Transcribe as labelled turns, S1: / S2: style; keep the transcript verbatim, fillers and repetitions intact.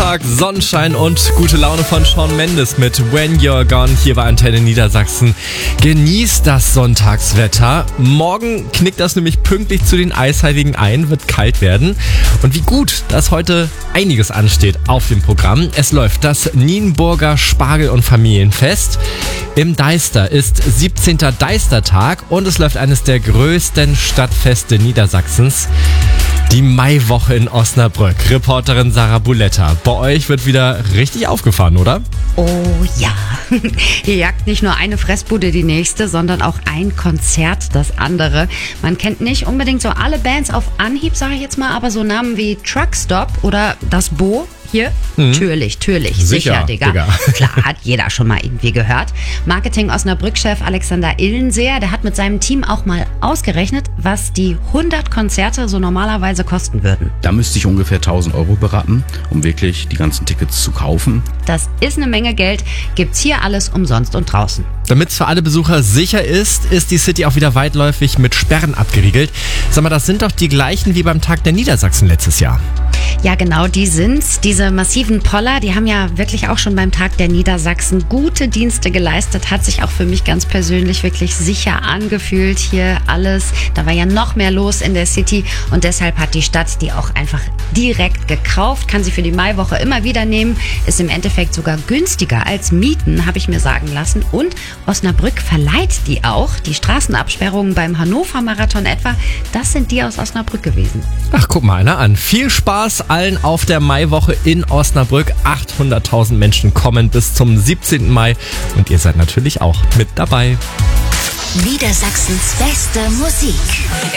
S1: Sonntag, Sonnenschein und gute Laune von Shawn Mendes mit When You're Gone hier bei Antenne Niedersachsen. Genießt das Sonntagswetter. Morgen knickt das nämlich pünktlich zu den Eisheiligen ein, wird kalt werden. Und wie gut, dass heute einiges ansteht auf dem Programm. Es läuft das Nienburger Spargel- und Familienfest. Im Deister ist siebzehnter Deistertag und es läuft eines der größten Stadtfeste Niedersachsens. Die Maiwoche in Osnabrück. Reporterin Sarah Buletta. Bei euch wird wieder richtig aufgefahren, oder?
S2: Oh ja. Hier jagt nicht nur eine Fressbude die nächste, sondern auch ein Konzert das andere. Man kennt nicht unbedingt so alle Bands auf Anhieb, sage ich jetzt mal, aber so Namen wie Truckstop oder Das Bo. Hier? Mhm. Natürlich, natürlich. Sicher, Sicher Digga. Digga. Klar, hat jeder schon mal irgendwie gehört. Marketing-Osnabrück-Chef Alexander Illenseer, der hat mit seinem Team auch mal ausgerechnet, was die hundert Konzerte so normalerweise kosten würden.
S3: Da müsste ich ungefähr tausend Euro beraten, um wirklich die ganzen Tickets zu kaufen.
S2: Das ist eine Menge Geld, gibt's hier alles umsonst und draußen.
S1: Damit es für alle Besucher sicher ist, ist die City auch wieder weitläufig mit Sperren abgeriegelt. Sag mal, das sind doch die gleichen wie beim Tag der Niedersachsen letztes Jahr.
S2: Ja, genau, die sind's. Diese massiven Poller, die haben ja wirklich auch schon beim Tag der Niedersachsen gute Dienste geleistet. Hat sich auch für mich ganz persönlich wirklich sicher angefühlt hier alles. Da war ja noch mehr los in der City und deshalb hat die Stadt die auch einfach direkt gekauft. Kann sie für die Maiwoche immer wieder nehmen. Ist im Endeffekt sogar günstiger als Mieten, habe ich mir sagen lassen. Und Osnabrück verleiht die auch. Die Straßenabsperrungen beim Hannover-Marathon etwa, das sind die aus Osnabrück gewesen.
S1: Ach, guck mal einer an. Viel Spaß allen auf der Maiwoche in Osnabrück. achthunderttausend Menschen kommen bis zum siebzehnten Mai und ihr seid natürlich auch mit dabei.
S4: Niedersachsens beste Musik.